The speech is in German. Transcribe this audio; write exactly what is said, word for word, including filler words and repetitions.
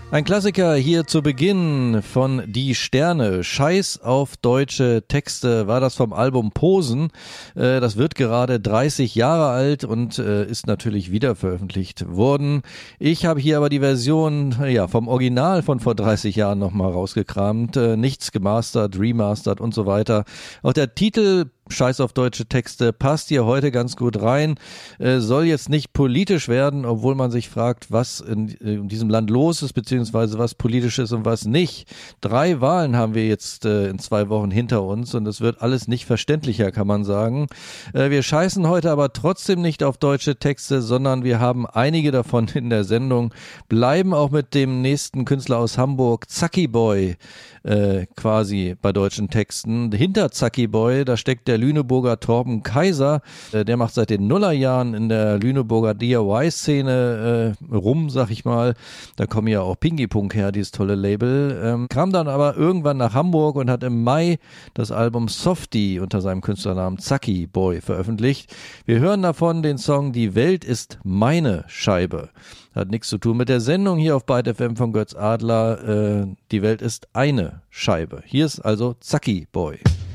Ein Klassiker hier zu Beginn von Die Sterne. Scheiß auf deutsche Texte war das vom Album Posen. Äh, das wird gerade dreißig Jahre alt und äh, ist natürlich wieder veröffentlicht worden. Ich habe hier aber die Version ja, vom Original von vor dreißig Jahren nochmal rausgekramt. Äh, nichts gemastert, remastert und so weiter. Auch der Titel Scheiß auf deutsche Texte passt hier heute ganz gut rein, äh, soll jetzt nicht politisch werden, obwohl man sich fragt, was in, in diesem Land los ist, beziehungsweise was politisch ist und was nicht. Drei Wahlen haben wir jetzt äh, in zwei Wochen hinter uns und es wird alles nicht verständlicher, kann man sagen. Äh, wir scheißen heute aber trotzdem nicht auf deutsche Texte, sondern wir haben einige davon in der Sendung, bleiben auch mit dem nächsten Künstler aus Hamburg, Zacki Boy, äh, quasi bei deutschen Texten. Hinter Zacki Boy, da steckt der Lüneburger Torben Kaiser, äh, der macht seit den Nullerjahren in der Lüneburger D I Y-Szene äh, rum, sag ich mal. Da kommen ja auch Pinky Punk her, dieses tolle Label. Ähm, kam dann aber irgendwann nach Hamburg und hat im Mai das Album Softie unter seinem Künstlernamen Zacki Boy veröffentlicht. Wir hören davon den Song Die Welt ist meine Scheibe. Hat nichts zu tun mit der Sendung hier auf Byte F M von Götz Adler. Äh, die Welt ist eine Scheibe. Hier ist also Zacki Boy.